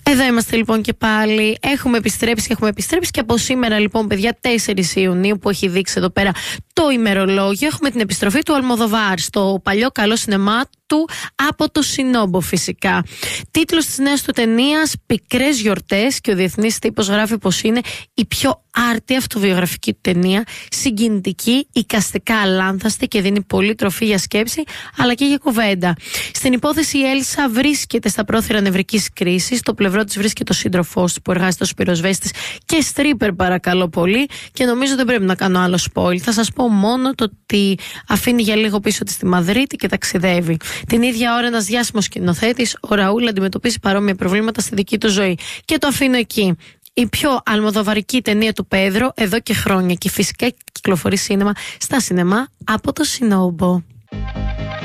Εδώ είμαστε λοιπόν και πάλι. Έχουμε επιστρέψει και από σήμερα λοιπόν, παιδιά, 4 Ιουνίου, που έχει δείξει εδώ πέρα το ημερολόγιο, έχουμε την επιστροφή του Αλμοδοβάρ στο παλιό καλό σινεμά του από το Σινόμπο, φυσικά. Τίτλος της νέας του ταινίας, «Πικρές γιορτές», και ο διεθνής τύπος γράφει πως είναι η πιο άρτια αυτοβιογραφική του ταινία, συγκινητική, εικαστικά αλάνθαστη και δίνει πολύ τροφή για σκέψη αλλά και για κουβέντα. Στην υπόθεση, η Έλσα βρίσκεται στα πρόθυρα νευρικής κρίσης. Στο πλευρό της βρίσκεται ο σύντροφός της που εργάζεται ως πυροσβέστης και στρίπερ, παρακαλώ πολύ. Και νομίζω δεν πρέπει να κάνω άλλο spoil. Θα σας πω μόνο το ότι αφήνει για λίγο πίσω της τη Μαδρίτη και ταξιδεύει. Την ίδια ώρα, ένας διάσημος σκηνοθέτης, ο Ραούλ, αντιμετωπίζει παρόμοια προβλήματα στη δική του ζωή. Και το αφήνω εκεί. Η πιο αλμοδοβαρική ταινία του Πέδρο εδώ και χρόνια, και φυσικά κυκλοφορεί στα σινεμά από το Σινόμπο.